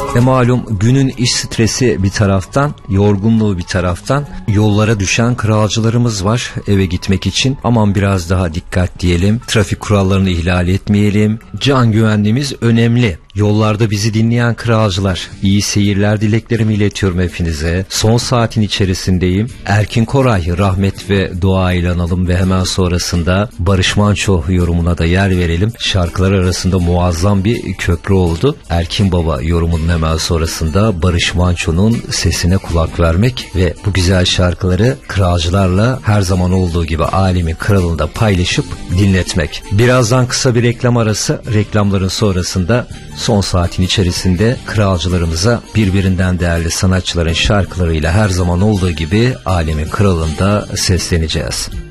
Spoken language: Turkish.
Malum günün iş stresi bir taraftan, yorgunluğu bir taraftan, yollara düşen kralcılarımız var eve gitmek için. Aman biraz daha dikkat diyelim, trafik kurallarını ihlal etmeyelim, can güvenliğimiz önemli. Yollarda bizi dinleyen kralcılar, iyi seyirler dileklerimi iletiyorum hepinize. Son saatin içerisindeyim. Erkin Koray rahmet ve dua ile analım ve hemen sonrasında Barış Manço yorumuna da yer verelim. Şarkılar arasında muazzam bir köprü oldu. Erkin Baba yorumunun hemen sonrasında Barış Manço'nun sesine kulak vermek ve bu güzel şarkıları kralcılarla her zaman olduğu gibi alemin kralında paylaşıp dinletmek. Birazdan kısa bir reklam arası, reklamların sonrasında son saatin içerisinde kralcılarımıza birbirinden değerli sanatçıların şarkılarıyla her zaman olduğu gibi alemin kralında sesleneceğiz.